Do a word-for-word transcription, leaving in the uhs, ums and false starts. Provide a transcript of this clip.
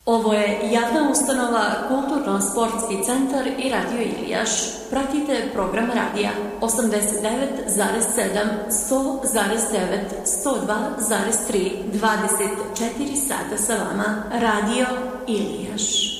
Ovo je javna ustanova Kulturno-sportski centar i Radio Ilijaš. Pratite program radija osamdeset devet zarez sedam, sto zarez devet, sto dva zarez tri, dvadeset četiri sata sa vama. Radio Ilijaš.